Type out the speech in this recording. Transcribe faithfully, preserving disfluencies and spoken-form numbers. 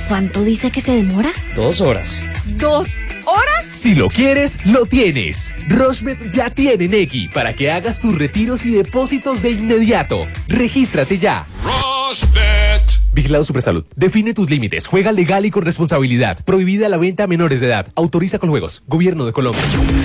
¿Cuánto dice que se demora? Dos horas. ¿Dos horas? Si lo quieres, lo tienes. Rushbet ya tiene Nequi para que hagas tus retiros y depósitos de inmediato. Regístrate ya. Rushbet. Vigilado Supersalud. Define tus límites. Juega legal y con responsabilidad. Prohibida la venta a menores de edad. Autoriza con juegos. Gobierno de Colombia.